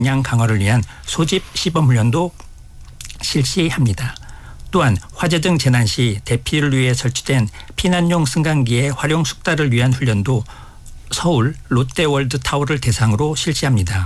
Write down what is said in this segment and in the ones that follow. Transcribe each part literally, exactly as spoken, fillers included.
역량 강화를 위한 소집 시범 훈련도 실시합니다. 또한 화재 등 재난 시 대피를 위해 설치된 피난용 승강기의 활용 숙달을 위한 훈련도 서울 롯데월드타워를 대상으로 실시합니다.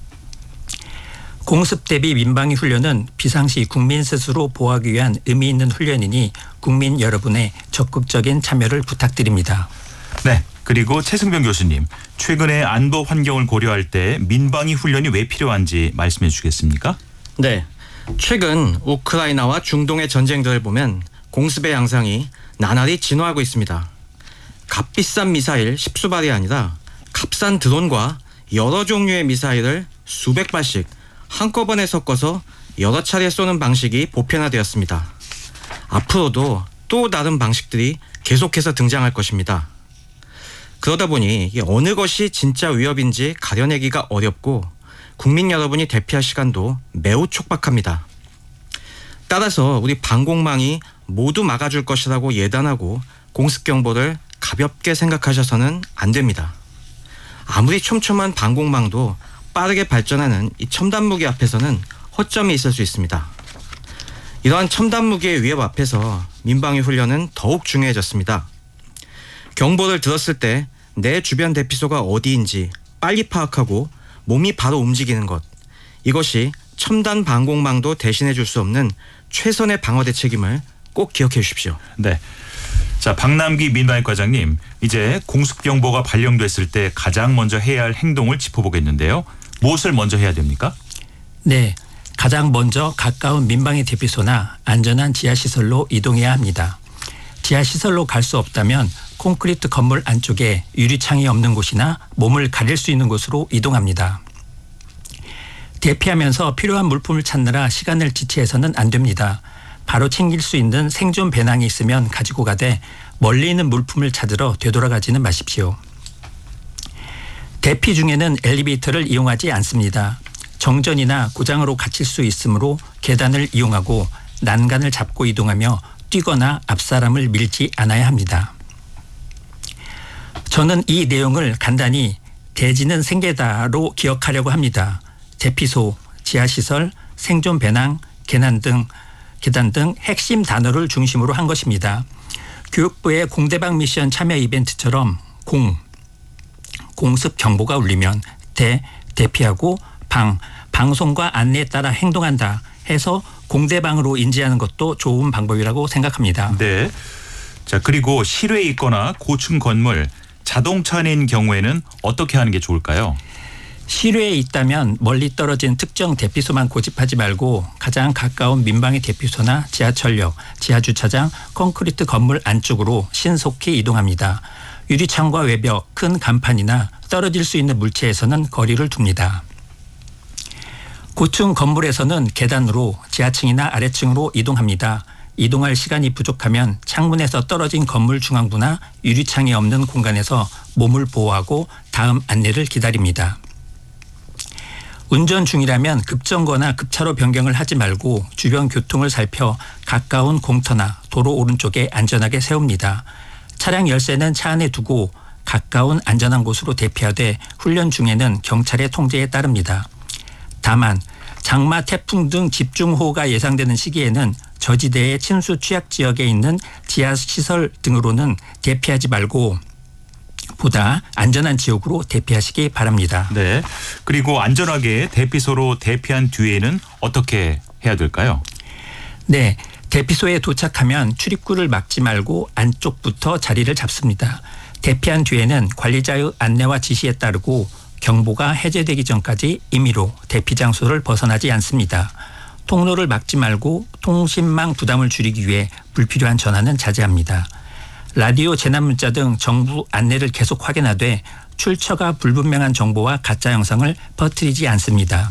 공습 대비 민방위 훈련은 비상시 국민 스스로 보호하기 위한 의미 있는 훈련이니 국민 여러분의 적극적인 참여를 부탁드립니다. 네. 그리고 최승병 교수님, 최근의 안보 환경을 고려할 때 민방위 훈련이 왜 필요한지 말씀해 주시겠습니까? 네. 최근 우크라이나와 중동의 전쟁들을 보면 공습의 양상이 나날이 진화하고 있습니다. 값비싼 미사일 십수 발이 아니라 값싼 드론과 여러 종류의 미사일을 수백 발씩 한꺼번에 섞어서 여러 차례 쏘는 방식이 보편화되었습니다. 앞으로도 또 다른 방식들이 계속해서 등장할 것입니다. 그러다 보니 어느 것이 진짜 위협인지 가려내기가 어렵고 국민 여러분이 대피할 시간도 매우 촉박합니다. 따라서 우리 방공망이 모두 막아줄 것이라고 예단하고 공습경보를 가볍게 생각하셔서는 안 됩니다. 아무리 촘촘한 방공망도 빠르게 발전하는 이 첨단 무기 앞에서는 허점이 있을 수 있습니다. 이러한 첨단 무기의 위협 앞에서 민방위 훈련은 더욱 중요해졌습니다. 경보를 들었을 때 내 주변 대피소가 어디인지 빨리 파악하고 몸이 바로 움직이는 것, 이것이 첨단 방공망도 대신해 줄 수 없는 최선의 방어 대책임을 꼭 기억해 주십시오. 네. 자, 박남기 민방위과장님, 이제 공습경보가 발령됐을 때 가장 먼저 해야 할 행동을 짚어보겠는데요. 무엇을 먼저 해야 됩니까? 네. 가장 먼저 가까운 민방위 대피소나 안전한 지하시설로 이동해야 합니다. 지하시설로 갈 수 없다면 콘크리트 건물 안쪽에 유리창이 없는 곳이나 몸을 가릴 수 있는 곳으로 이동합니다. 대피하면서 필요한 물품을 찾느라 시간을 지체해서는 안 됩니다. 바로 챙길 수 있는 생존 배낭이 있으면 가지고 가되 멀리 있는 물품을 찾으러 되돌아가지는 마십시오. 대피 중에는 엘리베이터를 이용하지 않습니다. 정전이나 고장으로 갇힐 수 있으므로 계단을 이용하고 난간을 잡고 이동하며 뛰거나 앞사람을 밀지 않아야 합니다. 저는 이 내용을 간단히 대지는 생계다로 기억하려고 합니다. 대피소, 지하시설, 생존 배낭, 계단 등, 계단 등 핵심 단어를 중심으로 한 것입니다. 교육부의 공대방 미션 참여 이벤트처럼 공, 공습 경보가 울리면 대, 대피하고 방, 방송과 안내에 따라 행동한다 해서 공대방으로 인지하는 것도 좋은 방법이라고 생각합니다. 네. 자, 그리고 실외에 있거나 고층 건물, 자동차 안인 경우에는 어떻게 하는 게 좋을까요? 실외에 있다면 멀리 떨어진 특정 대피소만 고집하지 말고 가장 가까운 민방위 대피소나 지하철역, 지하주차장, 콘크리트 건물 안쪽으로 신속히 이동합니다. 유리창과 외벽, 큰 간판이나 떨어질 수 있는 물체에서는 거리를 둡니다. 고층 건물에서는 계단으로 지하층이나 아래층으로 이동합니다. 이동할 시간이 부족하면 창문에서 떨어진 건물 중앙부나 유리창이 없는 공간에서 몸을 보호하고 다음 안내를 기다립니다. 운전 중이라면 급정거나 급차로 변경을 하지 말고 주변 교통을 살펴 가까운 공터나 도로 오른쪽에 안전하게 세웁니다. 차량 열쇠는 차 안에 두고 가까운 안전한 곳으로 대피하되 훈련 중에는 경찰의 통제에 따릅니다. 다만 장마, 태풍 등 집중호우가 예상되는 시기에는 저지대의 침수 취약 지역에 있는 지하시설 등으로는 대피하지 말고 보다 안전한 지역으로 대피하시기 바랍니다. 네. 그리고 안전하게 대피소로 대피한 뒤에는 어떻게 해야 될까요? 네. 대피소에 도착하면 출입구를 막지 말고 안쪽부터 자리를 잡습니다. 대피한 뒤에는 관리자의 안내와 지시에 따르고 경보가 해제되기 전까지 임의로 대피 장소를 벗어나지 않습니다. 통로를 막지 말고 통신망 부담을 줄이기 위해 불필요한 전화는 자제합니다. 라디오, 재난문자 등 정부 안내를 계속 확인하되 출처가 불분명한 정보와 가짜 영상을 퍼뜨리지 않습니다.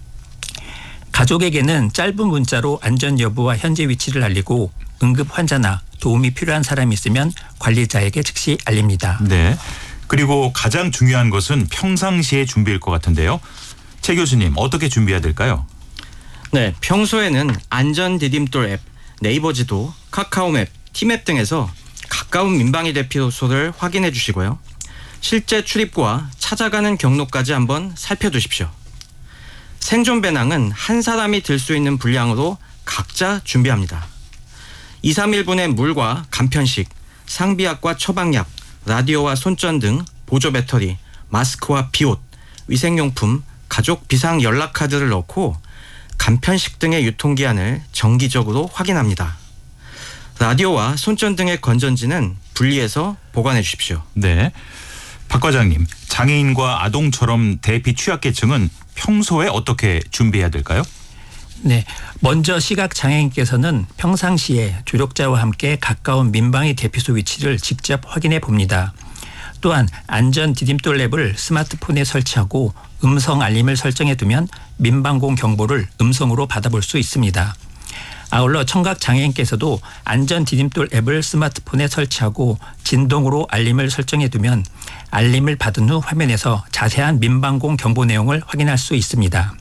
가족에게는 짧은 문자로 안전 여부와 현재 위치를 알리고 응급 환자나 도움이 필요한 사람이 있으면 관리자에게 즉시 알립니다. 네. 그리고 가장 중요한 것은 평상시에 준비일 것 같은데요. 최 교수님, 어떻게 준비해야 될까요? 네, 평소에는 안전 디딤돌 앱, 네이버 지도, 카카오맵, 티맵 등에서 가까운 민방위 대피소를 확인해 주시고요. 실제 출입구와 찾아가는 경로까지 한번 살펴두십시오. 생존 배낭은 한 사람이 들 수 있는 분량으로 각자 준비합니다. 이, 삼 일 분의 물과 간편식, 상비약과 처방약, 라디오와 손전 등 보조 배터리, 마스크와 비옷, 위생용품, 가족 비상 연락카드를 넣고 간편식 등의 유통기한을 정기적으로 확인합니다. 라디오와 손전 등의 건전지는 분리해서 보관해 주십시오. 네. 박 과장님, 장애인과 아동처럼 대피 취약계층은 평소에 어떻게 준비해야 될까요? 네, 먼저 시각 장애인께서는 평상시에 조력자와 함께 가까운 민방위 대피소 위치를 직접 확인해 봅니다. 또한 안전 디딤돌 랩을 스마트폰에 설치하고 음성 알림을 설정해 두면 민방공 경보를 음성으로 받아볼 수 있습니다. 아울러 청각 장애인께서도 안전 디딤돌 앱을 스마트폰에 설치하고 진동으로 알림을 설정해 두면 알림을 받은 후 화면에서 자세한 민방공 경보 내용을 확인할 수 있습니다.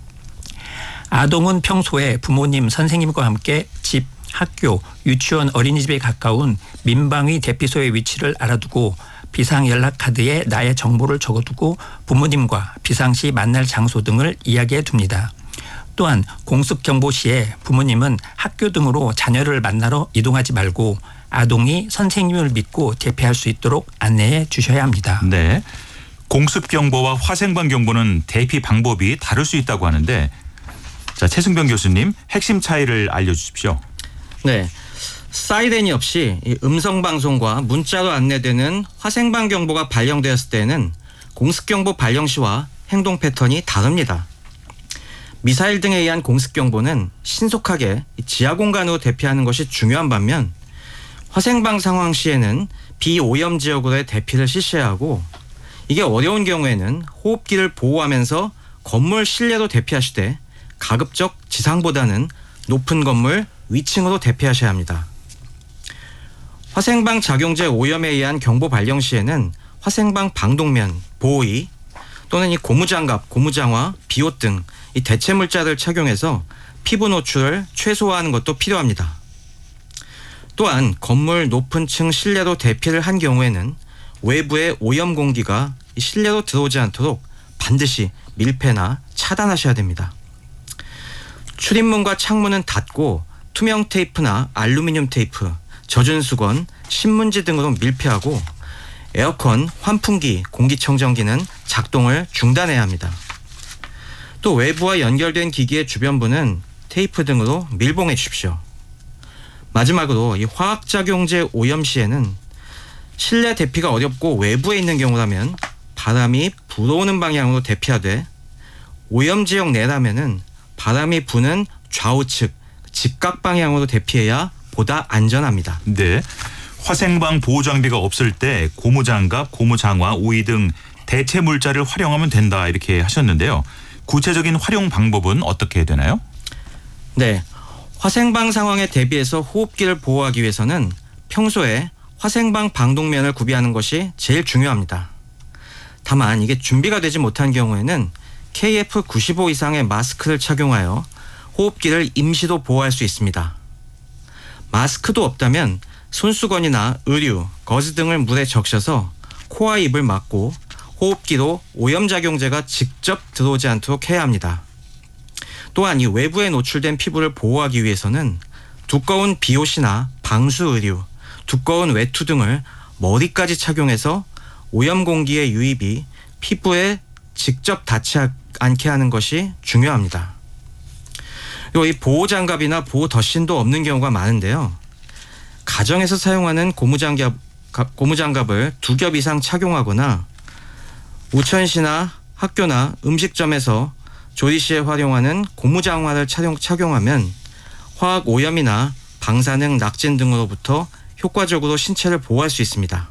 아동은 평소에 부모님, 선생님과 함께 집, 학교, 유치원, 어린이집에 가까운 민방위 대피소의 위치를 알아두고 비상연락카드에 나의 정보를 적어두고 부모님과 비상시 만날 장소 등을 이야기해 둡니다. 또한 공습경보 시에 부모님은 학교 등으로 자녀를 만나러 이동하지 말고 아동이 선생님을 믿고 대피할 수 있도록 안내해 주셔야 합니다. 네. 공습경보와 화생방 경보는 대피 방법이 다를 수 있다고 하는데, 자, 최승병 교수님, 핵심 차이를 알려주십시오. 네. 사이렌이 없이 음성방송과 문자로 안내되는 화생방 경보가 발령되었을 때는 공습경보 발령 시와 행동 패턴이 다릅니다. 미사일 등에 의한 공습경보는 신속하게 지하 공간으로 대피하는 것이 중요한 반면 화생방 상황 시에는 비오염 지역으로의 대피를 실시해야 하고, 이게 어려운 경우에는 호흡기를 보호하면서 건물 실내로 대피하시되 가급적 지상보다는 높은 건물 위층으로 대피하셔야 합니다. 화생방 작용제 오염에 의한 경보 발령 시에는 화생방 방독면, 보호의 또는 이 고무장갑, 고무장화, 비옷 등 이 대체 물자를 착용해서 피부 노출을 최소화하는 것도 필요합니다. 또한 건물 높은 층 실내로 대피를 한 경우에는 외부의 오염 공기가 실내로 들어오지 않도록 반드시 밀폐나 차단하셔야 됩니다. 출입문과 창문은 닫고 투명 테이프나 알루미늄 테이프, 젖은 수건, 신문지 등으로 밀폐하고 에어컨, 환풍기, 공기청정기는 작동을 중단해야 합니다. 또 외부와 연결된 기기의 주변부는 테이프 등으로 밀봉해 주십시오. 마지막으로 이 화학작용제 오염 시에는 실내 대피가 어렵고 외부에 있는 경우라면 바람이 불어오는 방향으로 대피하되, 오염 지역 내라면은 바람이 부는 좌우측, 직각 방향으로 대피해야 보다 안전합니다. 네. 화생방 보호 장비가 없을 때 고무장갑, 고무장화, 우의 등 대체 물자를 활용하면 된다, 이렇게 하셨는데요. 구체적인 활용 방법은 어떻게 해야 되나요? 네. 화생방 상황에 대비해서 호흡기를 보호하기 위해서는 평소에 화생방 방독면을 구비하는 것이 제일 중요합니다. 다만 이게 준비가 되지 못한 경우에는 케이에프 구십오 이상의 마스크를 착용하여 호흡기를 임시로 보호할 수 있습니다. 마스크도 없다면 손수건이나 의류, 거즈 등을 물에 적셔서 코와 입을 막고 호흡기로 오염작용제가 직접 들어오지 않도록 해야 합니다. 또한 이 외부에 노출된 피부를 보호하기 위해서는 두꺼운 비옷이나 방수 의류, 두꺼운 외투 등을 머리까지 착용해서 오염 공기의 유입이 피부에 직접 닿지 않게 하는 것이 중요합니다. 그리고 이 보호장갑이나 보호 덧신도 없는 경우가 많은데요. 가정에서 사용하는 고무장갑, 고무장갑을 두 겹 이상 착용하거나 우천시나 학교나 음식점에서 조리 시에 활용하는 고무장화를 착용, 착용하면 화학 오염이나 방사능, 낙진 등으로부터 효과적으로 신체를 보호할 수 있습니다.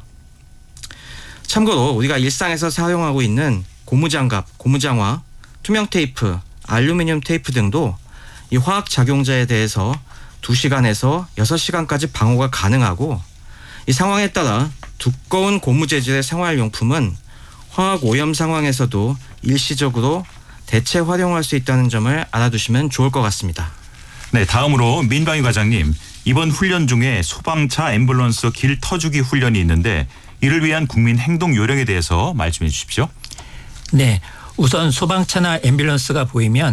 참고로 우리가 일상에서 사용하고 있는 고무장갑, 고무장화, 투명 테이프, 알루미늄 테이프 등도 이 화학 작용자에 대해서 두 시간에서 여섯 시간까지 방호가 가능하고, 이 상황에 따라 두꺼운 고무 재질의 생활용품은 화학 오염 상황에서도 일시적으로 대체 활용할 수 있다는 점을 알아두시면 좋을 것 같습니다. 네, 다음으로 민방위 과장님, 이번 훈련 중에 소방차 앰뷸런스 길 터주기 훈련이 있는데 이를 위한 국민 행동 요령에 대해서 말씀해 주십시오. 네, 우선 소방차나 앰뷸런스가 보이면